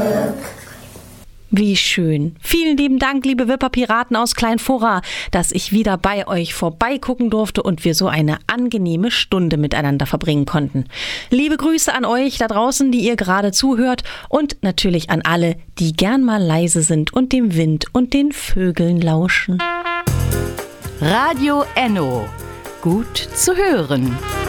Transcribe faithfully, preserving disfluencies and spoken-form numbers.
Wie schön. Vielen lieben Dank, liebe Wipper-Piraten aus Kleinfora, dass ich wieder bei euch vorbeigucken durfte und wir so eine angenehme Stunde miteinander verbringen konnten. Liebe Grüße an euch da draußen, die ihr gerade zuhört, und natürlich an alle, die gern mal leise sind und dem Wind und den Vögeln lauschen. Radio Enno. Gut zu hören.